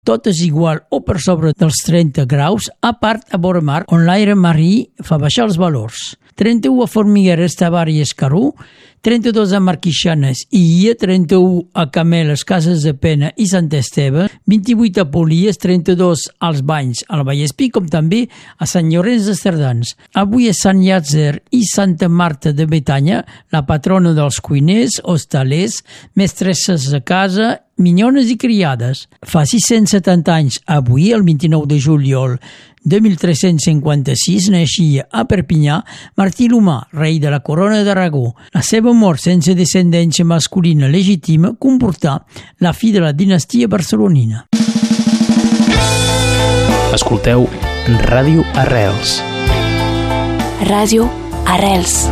tot és igual o per sobre dels 30 graus, a part a vora mar, on l'aire marí fa baixar els valors. 31 a Formigueres, Tavari i Escarú, 32 a Marquixanes i Ia, 31 a Cameles, Cases de Pena i Sant Esteve, 28 a Polies, 32 als Banys, al Vallespí, com també a Sant Llorenç de Cerdans. Avui és Sant Llàtzer i Santa Marta de Betanya, la patrona dels cuiners, hostalers, mestresses de casa, minyones i criades. Fa 670 anys, avui, el 29 de juliol de 1356, naixia a Perpinyà Martí l'Humà, rei de la corona d'Aragó. La seva mort sense descendència masculina legítima comportà la fi de la dinastia barcelonina. Escolteu Ràdio Arrels. Ràdio Arrels.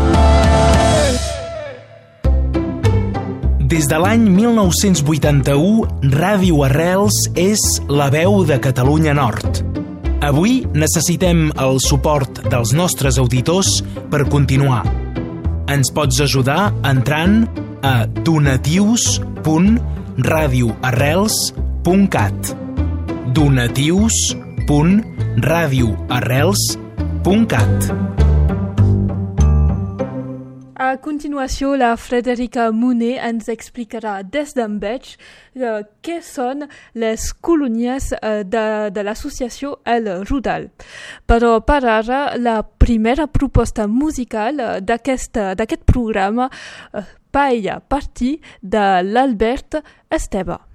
Des de l'any 1981, Ràdio Arrels és la veu de Catalunya Nord. Avui necessitem el suport dels nostres auditors per continuar. Ens pots ajudar entrant a donatius.radioarrels.cat donatius.radioarrels.cat. A continuació, la Frederica Monet ens explicarà des d'Enveig què són les colònies de l'associació El Rudal. Però per ara, la primera proposta musical d'aquest programa, Paella Party, de l'Albert Esteve.